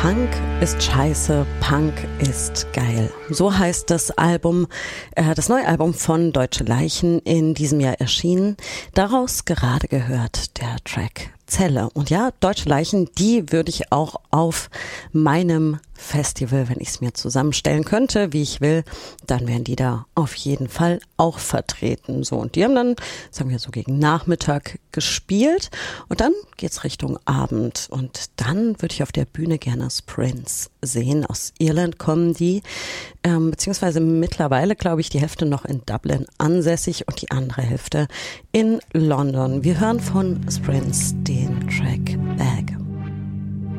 Punk ist scheiße, Punk ist geil. So heißt das Album, das neue Album von Deutsche Leichen, in diesem Jahr erschienen. Daraus gerade gehört der Track Zelle. Und ja, Deutsche Leichen, die würde ich auch auf meinem Festival, wenn ich es mir zusammenstellen könnte, wie ich will, dann wären die da auf jeden Fall auch vertreten. So, und die haben dann, sagen wir so, gegen Nachmittag gespielt und dann geht's Richtung Abend und dann würde ich auf der Bühne gerne Sprints sehen. Aus Irland kommen die, beziehungsweise mittlerweile, glaube ich, die Hälfte noch in Dublin ansässig und die andere Hälfte in London. Wir hören von Sprints den Track Bag.